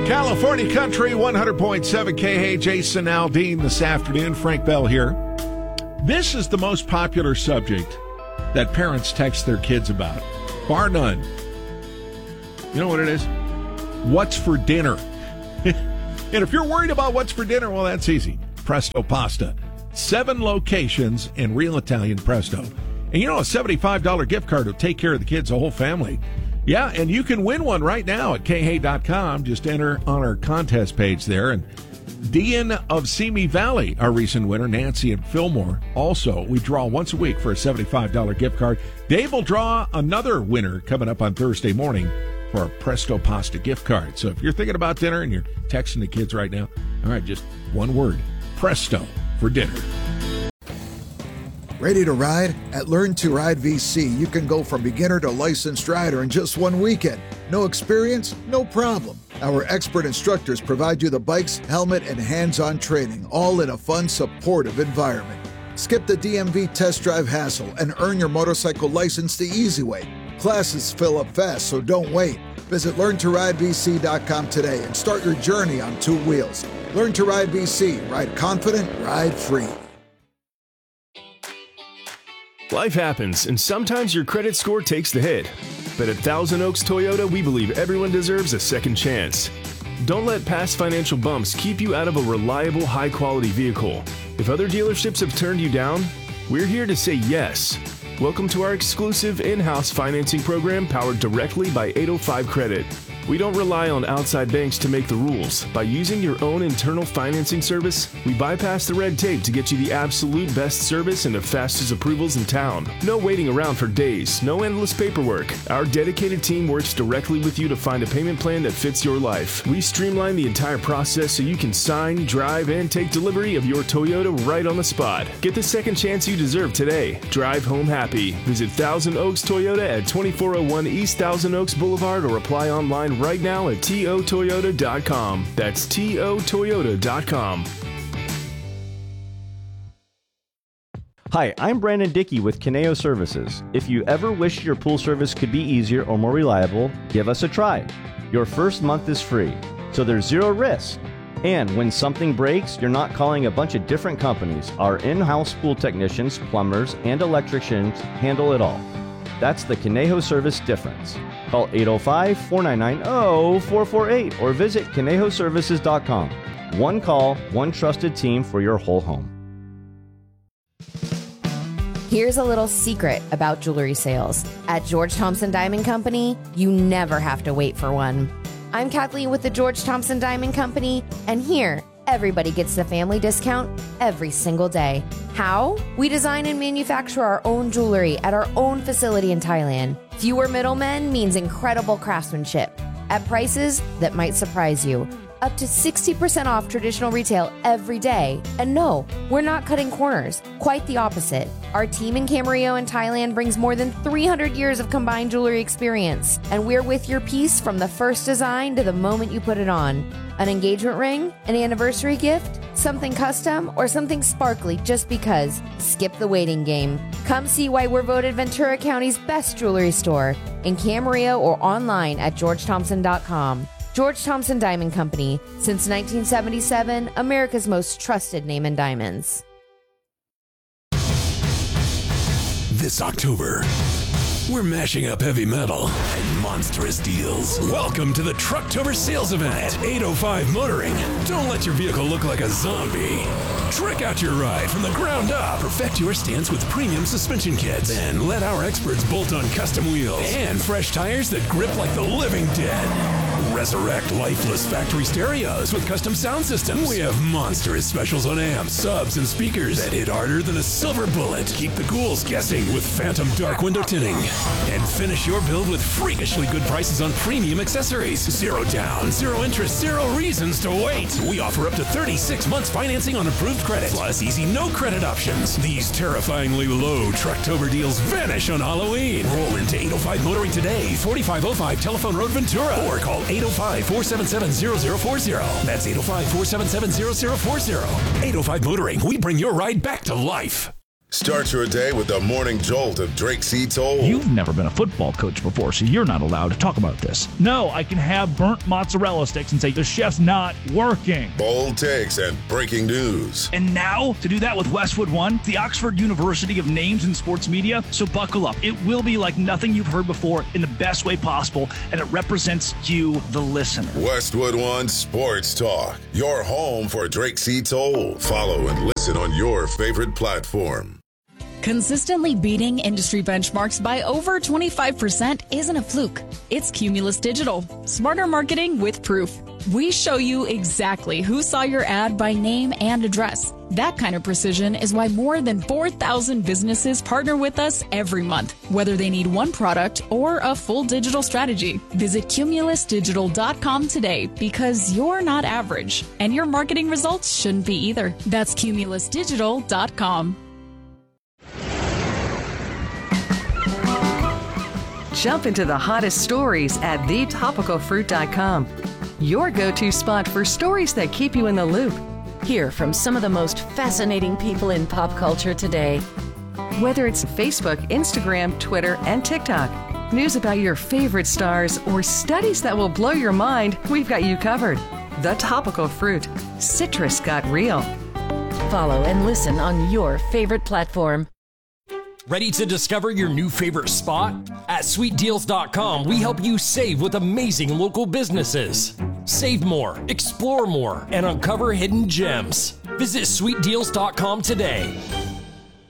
California Country, 100.7 KH, Jason Aldean this afternoon. Frank Bell here. This is the most popular subject that parents text their kids about, bar none. You know what it is? What's for dinner? And if you're worried about what's for dinner, well, that's easy. Presto Pasta. 7 locations in real Italian Presto. And you know, a $75 gift card will take care of the kids, the whole family. Yeah, and you can win one right now at khay.com. Just enter on our contest page there. And Dean of Simi Valley, our recent winner, Nancy and Fillmore. Also, we draw once a week for a $75 gift card. Dave will draw another winner coming up on Thursday morning for a Presto Pasta gift card. So if you're thinking about dinner and you're texting the kids right now, all right, just one word, Presto for dinner. Ready to ride? At Learn to Ride VC, you can go from beginner to licensed rider in just one weekend. No experience? No problem. Our expert instructors provide you the bikes, helmet, and hands-on training, all in a fun, supportive environment. Skip the DMV test drive hassle and earn your motorcycle license the easy way. Classes fill up fast, so don't wait. Visit LearnToRideVC.com today and start your journey on 2 wheels. Learn to Ride VC. Ride confident, ride free. Life happens, and sometimes your credit score takes the hit. But at Thousand Oaks Toyota, we believe everyone deserves a second chance. Don't let past financial bumps keep you out of a reliable, high-quality vehicle. If other dealerships have turned you down, we're here to say yes. Welcome to our exclusive in-house financing program powered directly by 805 Credit. We don't rely on outside banks to make the rules. By using your own internal financing service, we bypass the red tape to get you the absolute best service and the fastest approvals in town. No waiting around for days, no endless paperwork. Our dedicated team works directly with you to find a payment plan that fits your life. We streamline the entire process so you can sign, drive, and take delivery of your Toyota right on the spot. Get the second chance you deserve today. Drive home happy. Visit Thousand Oaks Toyota at 2401 East Thousand Oaks Boulevard or apply online right now at totoyota.com. That's totoyota.com. Hi, I'm Brandon Dickey with Kineo Services. If you ever wish your pool service could be easier or more reliable, give us a try. Your first month is free, so there's zero risk. And when something breaks, you're not calling a bunch of different companies. Our in-house pool technicians, plumbers, and electricians handle it all. That's the Kineo Service difference. Call 805-499-0448 or visit KinejoServices.com. One call, one trusted team for your whole home. Here's a little secret about jewelry sales. At George Thompson Diamond Company, you never have to wait for one. I'm Kathleen with the George Thompson Diamond Company, and here, everybody gets the family discount every single day. How? We design and manufacture our own jewelry at our own facility in Thailand. Fewer middlemen means incredible craftsmanship at prices that might surprise you. Up to 60% off traditional retail every day. And no, we're not cutting corners. Quite the opposite. Our team in Camarillo in Thailand brings more than 300 years of combined jewelry experience. And we're with your piece from the first design to the moment you put it on. An engagement ring? An anniversary gift? Something custom? Or something sparkly just because? Skip the waiting game. Come see why we're voted Ventura County's best jewelry store in Camarillo or online at georgethompson.com. George Thompson Diamond Company, since 1977, America's most trusted name in diamonds. This October, we're mashing up heavy metal and monstrous deals. Welcome to the Trucktober sales event at 805 Motoring. Don't let your vehicle look like a zombie. Trick out your ride from the ground up. Perfect your stance with premium suspension kits. Then let our experts bolt on custom wheels and fresh tires that grip like the living dead. Resurrect lifeless factory stereos with custom sound systems. We have monstrous specials on amps, subs, and speakers that hit harder than a silver bullet. Keep the ghouls guessing with Phantom Dark Window tinting. And finish your build with freakishly good prices on premium accessories. 0 down, 0 interest, 0 reasons to wait. We offer up to 36 months financing on approved credit, plus easy no credit options. These terrifyingly low Trucktober deals vanish on Halloween. Roll into 805 Motoring today, 4505 Telephone Road, Ventura, or call 805-477-0040. That's 805-477-0040. 805 Motoring. We bring your ride back to life. Start your day with the morning jolt of Drake C. Toll. You've never been a football coach before, so you're not allowed to talk about this. No, I can have burnt mozzarella sticks and say the chef's not working. Bold takes and breaking news. And now, to do that with Westwood One, the Oxford University of names in sports media, so buckle up. It will be like nothing you've heard before in the best way possible, and it represents you, the listener. Westwood One Sports Talk, your home for Drake C. Toll. Follow and listen on your favorite platform. Consistently beating industry benchmarks by over 25% isn't a fluke. It's Cumulus Digital. Smarter marketing with proof. We show you exactly who saw your ad by name and address. That kind of precision is why more than 4,000 businesses partner with us every month, whether they need one product or a full digital strategy. Visit cumulusdigital.com today because you're not average, and your marketing results shouldn't be either. That's cumulusdigital.com. Jump into the hottest stories at thetopicalfruit.com. Your go-to spot for stories that keep you in the loop. Hear from some of the most fascinating people in pop culture today. Whether it's Facebook, Instagram, Twitter, and TikTok, news about your favorite stars, or studies that will blow your mind, we've got you covered. The Topical Fruit. Citrus got real. Follow and listen on your favorite platform. Ready to discover your new favorite spot? At sweetdeals.com, we help you save with amazing local businesses. Save more, explore more, and uncover hidden gems. Visit sweetdeals.com today.